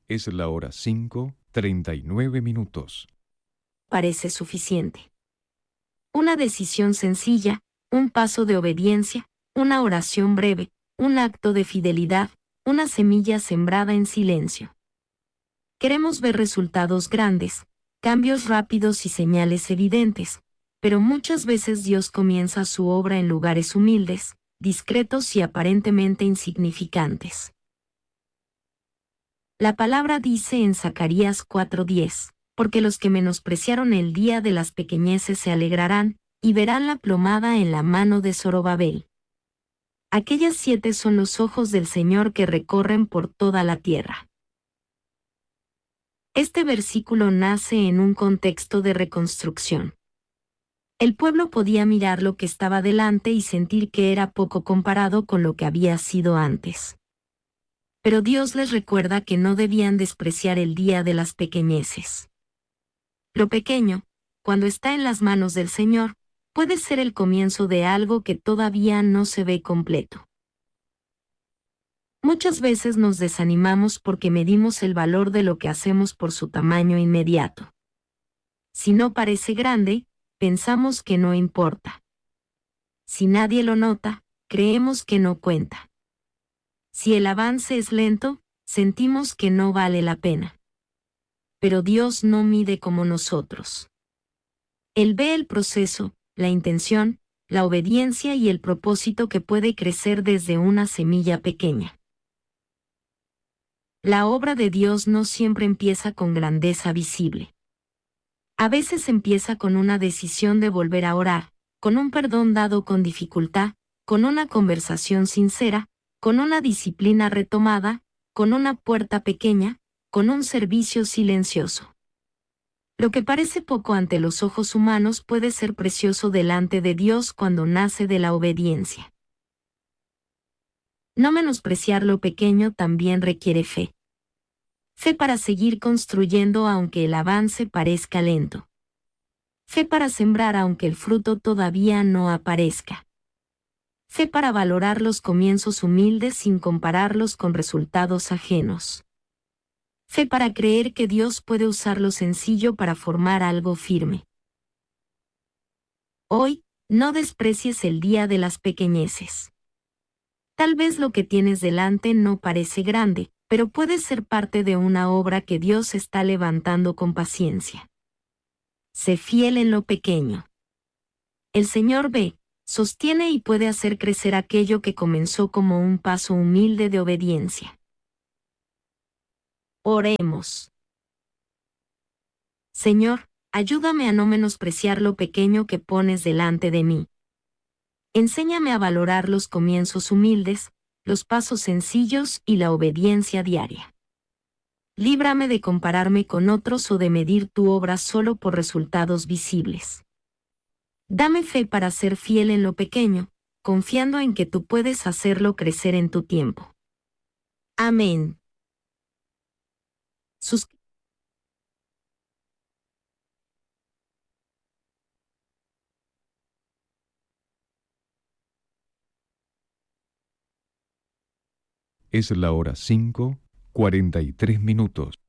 Es la hora 5:39. Parece suficiente. Una decisión sencilla, un paso de obediencia, una oración breve, un acto de fidelidad, una semilla sembrada en silencio. Queremos ver resultados grandes, cambios rápidos y señales evidentes, pero muchas veces Dios comienza su obra en lugares humildes, discretos y aparentemente insignificantes. La palabra dice en Zacarías 4:10, porque los que menospreciaron el día de las pequeñeces se alegrarán, y verán la plomada en la mano de Zorobabel. Aquellas 7 son los ojos del Señor que recorren por toda la tierra. Este versículo nace en un contexto de reconstrucción. El pueblo podía mirar lo que estaba delante y sentir que era poco comparado con lo que había sido antes. Pero Dios les recuerda que no debían despreciar el día de las pequeñeces. Lo pequeño, cuando está en las manos del Señor, puede ser el comienzo de algo que todavía no se ve completo. Muchas veces nos desanimamos porque medimos el valor de lo que hacemos por su tamaño inmediato. Si no parece grande, pensamos que no importa. Si nadie lo nota, creemos que no cuenta. Si el avance es lento, sentimos que no vale la pena. Pero Dios no mide como nosotros. Él ve el proceso, la intención, la obediencia y el propósito que puede crecer desde una semilla pequeña. La obra de Dios no siempre empieza con grandeza visible. A veces empieza con una decisión de volver a orar, con un perdón dado con dificultad, con una conversación sincera, con una disciplina retomada, con una puerta pequeña, con un servicio silencioso. Lo que parece poco ante los ojos humanos puede ser precioso delante de Dios cuando nace de la obediencia. No menospreciar lo pequeño también requiere fe. Fe para seguir construyendo aunque el avance parezca lento. Fe para sembrar aunque el fruto todavía no aparezca. Fe para valorar los comienzos humildes sin compararlos con resultados ajenos. Fe para creer que Dios puede usar lo sencillo para formar algo firme. Hoy, no desprecies el día de las pequeñeces. Tal vez lo que tienes delante no parece grande, pero puede ser parte de una obra que Dios está levantando con paciencia. Sé fiel en lo pequeño. El Señor ve, sostiene y puede hacer crecer aquello que comenzó como un paso humilde de obediencia. Oremos. Señor, ayúdame a no menospreciar lo pequeño que pones delante de mí. Enséñame a valorar los comienzos humildes, los pasos sencillos y la obediencia diaria. Líbrame de compararme con otros o de medir tu obra solo por resultados visibles. Dame fe para ser fiel en lo pequeño, confiando en que tú puedes hacerlo crecer en tu tiempo. Amén. Es la hora 5:43.